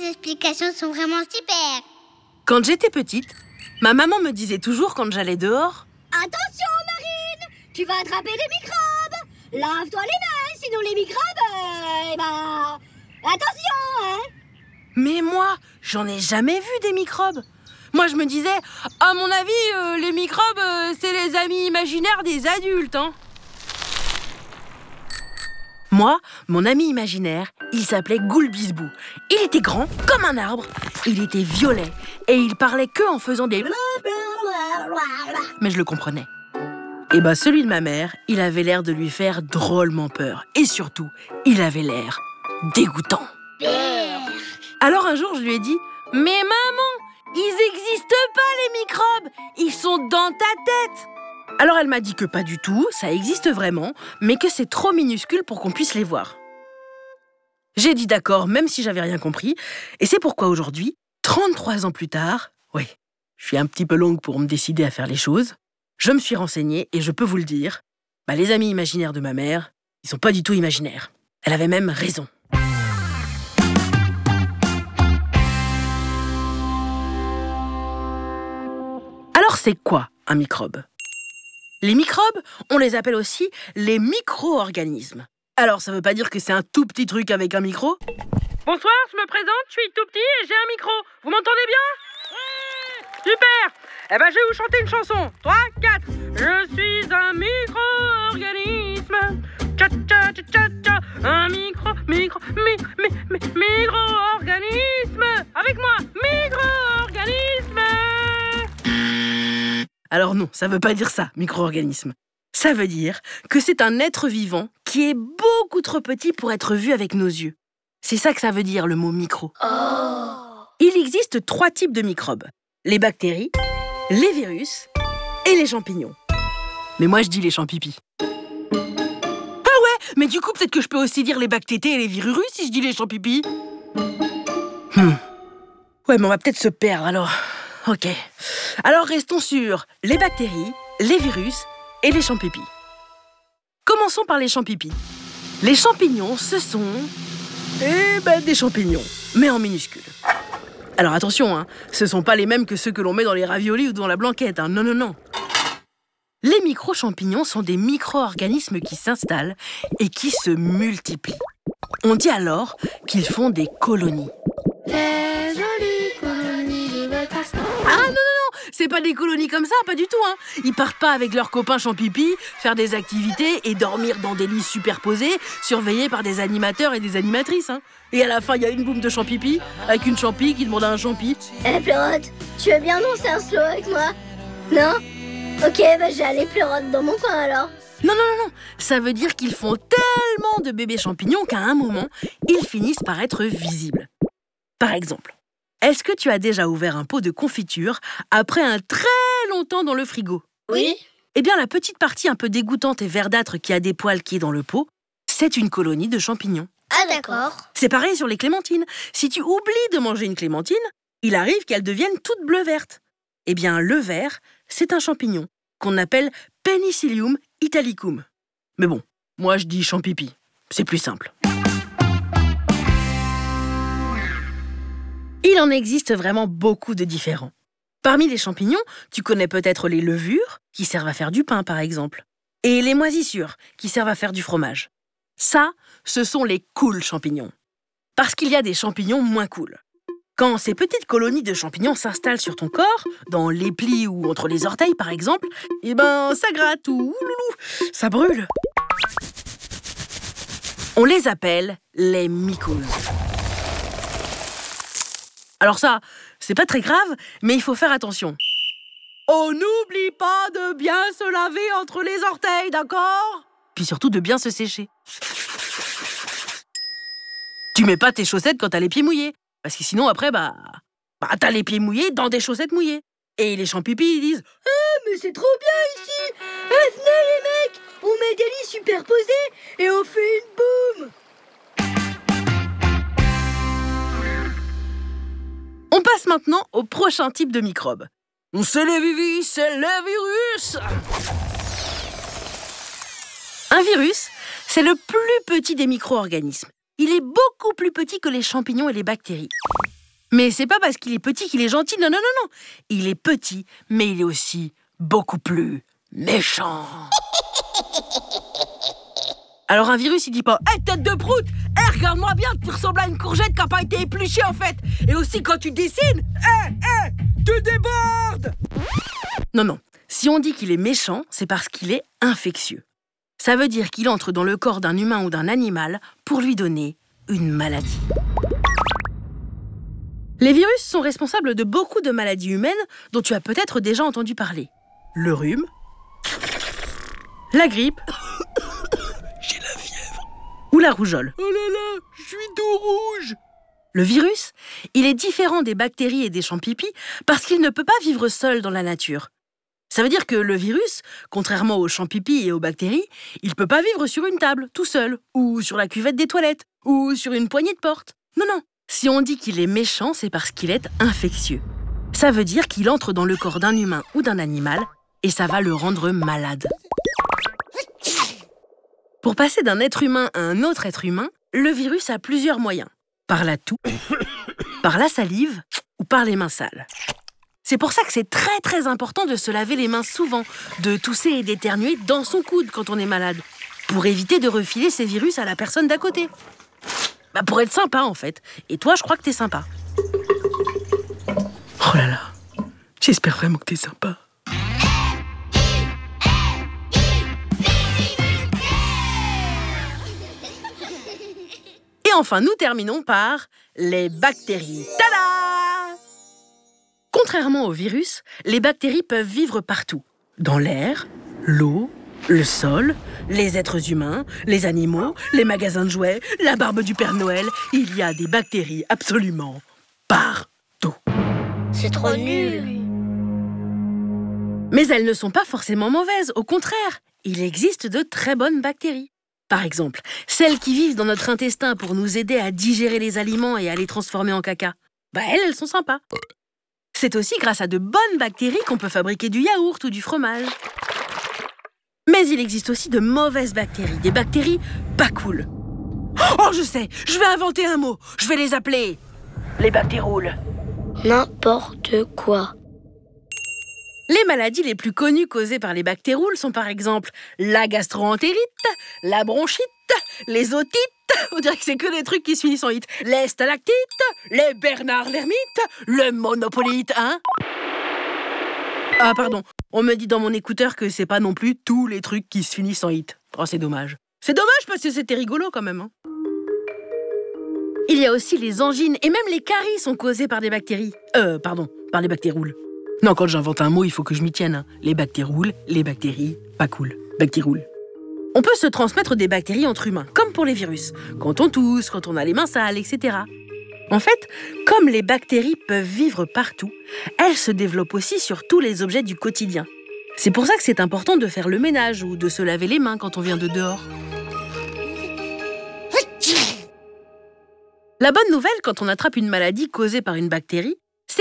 explications sont vraiment super. Quand j'étais petite, ma maman me disait toujours quand j'allais dehors: Attention, Marine, tu vas attraper des microbes. Lave-toi les mains, sinon les microbes, attention, hein. Mais moi, j'en ai jamais vu des microbes. Moi, je me disais, à mon avis, les microbes, c'est les amis imaginaires des adultes, hein. Moi, mon ami imaginaire, il s'appelait Goulbisbou. Il était grand comme un arbre, il était violet et il parlait que en faisant des... Mais je le comprenais. Et ben celui de ma mère, il avait l'air de lui faire drôlement peur. Et surtout, il avait l'air dégoûtant. Alors un jour, je lui ai dit: mais maman, ils n'existent pas les microbes, ils sont dans ta tête. Alors elle m'a dit que pas du tout, ça existe vraiment, mais que c'est trop minuscule pour qu'on puisse les voir. J'ai dit d'accord, même si j'avais rien compris, et c'est pourquoi aujourd'hui, 33 ans plus tard, oui, je suis un petit peu longue pour me décider à faire les choses, je me suis renseignée et je peux vous le dire, les amis imaginaires de ma mère, ils sont pas du tout imaginaires. Elle avait même raison. Alors c'est quoi un microbe ? Les microbes, on les appelle aussi les micro-organismes. Alors, ça veut pas dire que c'est un tout petit truc avec un micro ? Bonsoir, je me présente, je suis tout petit et j'ai un micro. Vous m'entendez bien ? Ouais ! Super ! Eh ben, je vais vous chanter une chanson. 3, 4. Je suis un micro-organisme. Tcha, tcha, tcha, tcha, tcha. Un micro-organisme. Avec moi, micro-organisme. Alors non, ça veut pas dire ça, micro-organisme. Ça veut dire que c'est un être vivant qui est beaucoup trop petit pour être vu avec nos yeux. C'est ça que ça veut dire, le mot micro. Oh. Il existe 3 types de microbes. Les bactéries, les virus et les champignons. Mais moi, je dis les champipis. Ah ouais, mais du coup, peut-être que je peux aussi dire les bactétés et les virus si je dis les champipis. Ouais, mais on va peut-être se perdre, alors... Ok. Alors restons sur les bactéries, les virus et les champipis. Commençons par les champipis. Les champignons, ce sont... des champignons, mais en minuscules. Alors attention, hein, ce sont pas les mêmes que ceux que l'on met dans les raviolis ou dans la blanquette, hein. Non, non, non. Les micro-champignons sont des micro-organismes qui s'installent et qui se multiplient. On dit alors qu'ils font des colonies. Les jolies colonies de vacances. Ah non, c'est pas des colonies comme ça, pas du tout, hein. Ils partent pas avec leurs copains champipis, faire des activités et dormir dans des lits superposés, surveillés par des animateurs et des animatrices, hein. Et à la fin, il y a une boum de champipis, avec une champi qui demande à un champi: Pleurote, tu veux bien danser un slow avec moi? Non? Ok, je vais aller pleurote dans mon coin alors. Non, ça veut dire qu'ils font tellement de bébés champignons qu'à un moment, ils finissent par être visibles. Par exemple, est-ce que tu as déjà ouvert un pot de confiture après un très long temps dans le frigo ? Oui. Eh bien, la petite partie un peu dégoûtante et verdâtre qui a des poils qui est dans le pot, c'est une colonie de champignons. Ah d'accord. C'est pareil sur les clémentines. Si tu oublies de manger une clémentine, il arrive qu'elle devienne toute bleu-verte. Eh bien, le vert, c'est un champignon qu'on appelle Penicillium italicum. Mais bon, moi je dis champipi, c'est plus simple. Il en existe vraiment beaucoup de différents. Parmi les champignons, tu connais peut-être les levures, qui servent à faire du pain par exemple, et les moisissures, qui servent à faire du fromage. Ça, ce sont les cool champignons. Parce qu'il y a des champignons moins cool. Quand ces petites colonies de champignons s'installent sur ton corps, dans les plis ou entre les orteils par exemple, ça gratte ou loulou, ça brûle. On les appelle les mycoses. Alors ça, c'est pas très grave, mais il faut faire attention. On n'oublie pas de bien se laver entre les orteils, d'accord ? Puis surtout de bien se sécher. Tu mets pas tes chaussettes quand t'as les pieds mouillés. Parce que sinon, après, t'as les pieds mouillés dans des chaussettes mouillées. Et les champipis, ils disent: mais c'est trop bien ici. Venez les mecs, on met des lits superposés et on fait une boum. On passe maintenant au prochain type de microbe. C'est les vivis, c'est les virus. Un virus, c'est le plus petit des micro-organismes. Il est beaucoup plus petit que les champignons et les bactéries. Mais c'est pas parce qu'il est petit qu'il est gentil, non, non, non, non. Il est petit, mais il est aussi beaucoup plus méchant. Alors un virus, il dit pas « Hé, tête de prout, regarde-moi bien, tu ressembles à une courgette qui n'a pas été épluchée en fait. Et aussi quand tu dessines, tu débordes !» Non, non. Si on dit qu'il est méchant, c'est parce qu'il est infectieux. Ça veut dire qu'il entre dans le corps d'un humain ou d'un animal pour lui donner une maladie. Les virus sont responsables de beaucoup de maladies humaines dont tu as peut-être déjà entendu parler. Le rhume, la grippe, j'ai la fièvre, ou la rougeole. Oh là là, je suis tout rouge. Le virus, il est différent des bactéries et des champignons parce qu'il ne peut pas vivre seul dans la nature. Ça veut dire que le virus, contrairement aux champignons et aux bactéries, il ne peut pas vivre sur une table, tout seul, ou sur la cuvette des toilettes, ou sur une poignée de porte. Non, non. Si on dit qu'il est méchant, c'est parce qu'il est infectieux. Ça veut dire qu'il entre dans le corps d'un humain ou d'un animal et ça va le rendre malade. Pour passer d'un être humain à un autre être humain, le virus a plusieurs moyens. Par la toux, par la salive ou par les mains sales. C'est pour ça que c'est très très important de se laver les mains souvent, de tousser et d'éternuer dans son coude quand on est malade, pour éviter de refiler ces virus à la personne d'à côté. Pour être sympa en fait. Et toi, je crois que t'es sympa. Oh là là, j'espère vraiment que t'es sympa. Et enfin, nous terminons par les bactéries. Tada! Contrairement aux virus, les bactéries peuvent vivre partout. Dans l'air, l'eau, le sol, les êtres humains, les animaux, les magasins de jouets, la barbe du Père Noël. Il y a des bactéries absolument partout. C'est trop nul. Mais elles ne sont pas forcément mauvaises, au contraire. Il existe de très bonnes bactéries. Par exemple, celles qui vivent dans notre intestin pour nous aider à digérer les aliments et à les transformer en caca. Elles sont sympas. C'est aussi grâce à de bonnes bactéries qu'on peut fabriquer du yaourt ou du fromage. Mais il existe aussi de mauvaises bactéries, des bactéries pas cool. Oh, je sais, je vais inventer un mot. Je vais les appeler les bactéroules. N'importe quoi. Les maladies les plus connues causées par les bactéroules sont par exemple la gastro-entérite, la bronchite, les otites, on dirait que c'est que des trucs qui se finissent en hit, les stalactites, les Bernard l'ermite, le monopolite, hein? Ah pardon, on me dit dans mon écouteur que c'est pas non plus tous les trucs qui se finissent en hit. Oh, c'est dommage. C'est dommage parce que c'était rigolo quand même, hein. Il y a aussi les angines et même les caries sont causées par des bactéries. Par les bactéroules. Non, quand j'invente un mot, il faut que je m'y tienne. Hein. Les bactéroules, les bactéries, pas cool. Bactéroules. On peut se transmettre des bactéries entre humains, comme pour les virus. Quand on tousse, quand on a les mains sales, etc. En fait, comme les bactéries peuvent vivre partout, elles se développent aussi sur tous les objets du quotidien. C'est pour ça que c'est important de faire le ménage ou de se laver les mains quand on vient de dehors. La bonne nouvelle, quand on attrape une maladie causée par une bactérie,